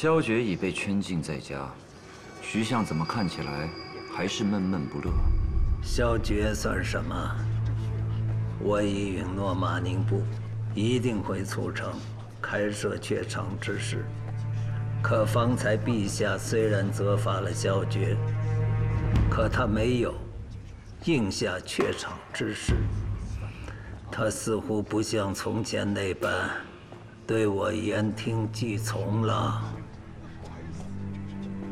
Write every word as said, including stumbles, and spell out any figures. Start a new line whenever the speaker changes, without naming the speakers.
萧决已被圈禁在家，徐相怎么看起来还是闷闷不乐？
萧决算什么？我已允诺马宁部，一定会促成开设榷场之事。可方才陛下虽然责罚了萧决，可他没有应下榷场之事。他似乎不像从前那般对我言听计从了。